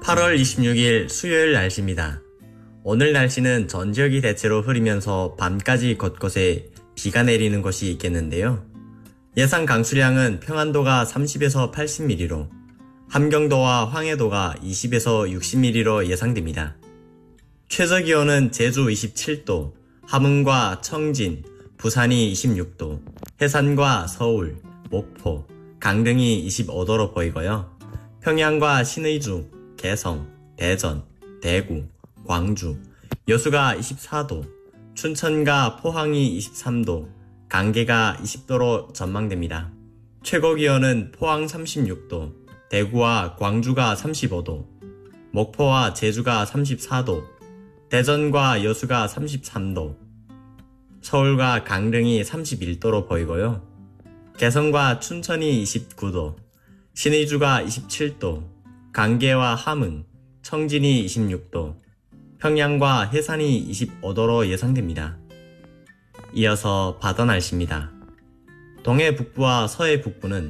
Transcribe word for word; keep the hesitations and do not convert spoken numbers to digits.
팔월 이십육일 수요일 날씨입니다. 오늘 날씨는 전 지역이 대체로 흐리면서 밤까지 곳곳에 비가 내리는 곳이 있겠는데요. 예상 강수량은 평안도가 삼십에서 팔십 밀리미터로 함경도와 황해도가 이십에서 육십 밀리미터로 예상됩니다. 최저기온은 제주 이십칠도, 함흥과 청진, 부산이 이십육도, 해산과 서울, 목포, 강릉이 이십오도로 보이고요. 평양과 신의주, 개성, 대전, 대구, 광주, 여수가 이십사도, 춘천과 포항이 이십삼도, 강계가 이십도로 전망됩니다. 최고기온은 포항 삼십육도, 대구와 광주가 삼십오도, 목포와 제주가 삼십사도, 대전과 여수가 삼십삼도, 서울과 강릉이 삼십일도로 보이고요. 개성과 춘천이 이십구도, 신의주가 이십칠도, 강계와 함흥, 청진이 이십육도, 평양과 해산이 이십오도로 예상됩니다. 이어서 바다 날씨입니다. 동해 북부와 서해 북부는